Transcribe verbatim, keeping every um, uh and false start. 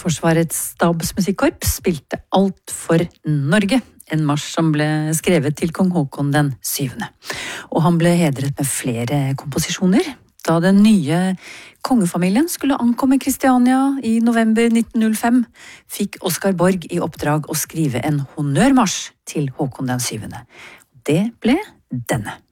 Forsvarets stabsmusikkorps spilte Alt for Norge, en marsj som ble skrevet til kong Håkon den syvende. Og han ble hedret med flere komposisjoner. Da den nye kongefamilien skulle ankomme Kristiania i november nitten null fem, fikk Oskar Borg i oppdrag å skrive en honnørmarsj til Håkon den syvende. Det ble denne.